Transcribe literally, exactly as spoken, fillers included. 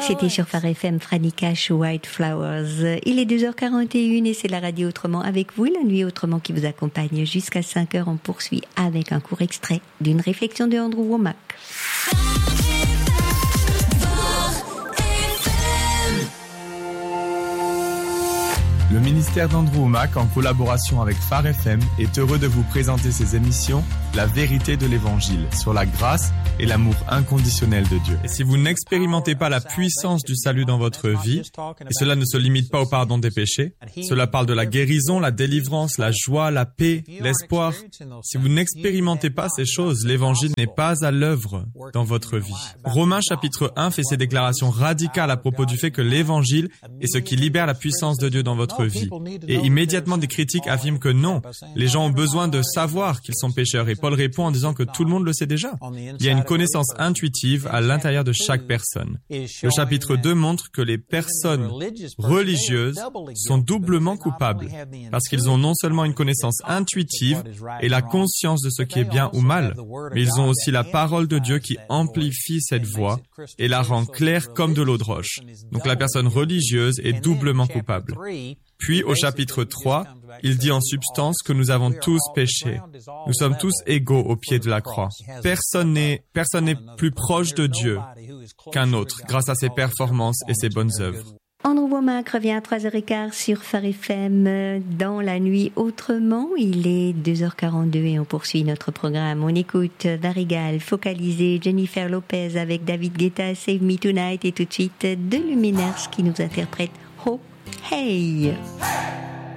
C'était sur Phare F M, Franny Cash, White Flowers. Il est deux heures quarante et une et c'est la radio Autrement avec vous, la nuit Autrement qui vous accompagne jusqu'à cinq heures. On poursuit avec un court extrait d'une réflexion de Andrew Wommack. Le ministère d'Andrew Wommack, en collaboration avec Phare F M, est heureux de vous présenter ses émissions « La vérité de l'Évangile » sur la grâce et l'amour inconditionnel de Dieu. Et si vous n'expérimentez pas la puissance du salut dans votre vie, et cela ne se limite pas au pardon des péchés, cela parle de la guérison, la délivrance, la joie, la paix, l'espoir. Si vous n'expérimentez pas ces choses, l'Évangile n'est pas à l'œuvre dans votre vie. Romains chapitre un fait ces déclarations radicales à propos du fait que l'Évangile est ce qui libère la puissance de Dieu dans votre vie. Et immédiatement des critiques affirment que non, les gens ont besoin de savoir qu'ils sont pécheurs. Et Paul répond en disant que tout le monde le sait déjà. Il y a une connaissance intuitive à l'intérieur de chaque personne. Le chapitre deux montre que les personnes religieuses sont doublement coupables parce qu'ils ont non seulement une connaissance intuitive et la conscience de ce qui est bien ou mal, mais ils ont aussi la parole de Dieu qui amplifie cette voix et la rend claire comme de l'eau de roche. Donc la personne religieuse est doublement coupable. Puis, au chapitre trois, il dit en substance que nous avons tous péché. Nous sommes tous égaux au pied de la croix. Personne n'est, personne n'est plus proche de Dieu qu'un autre grâce à ses performances et ses bonnes œuvres. Andrew Wommack revient à trois heures quinze sur Phare F M dans la nuit Autrement. Il est deux heures quarante-deux et on poursuit notre programme. On écoute Varigal, Focalisé, Jennifer Lopez avec David Guetta, Save Me Tonight et tout de suite The Lumineers qui nous interprète Hope. Hey! Hey!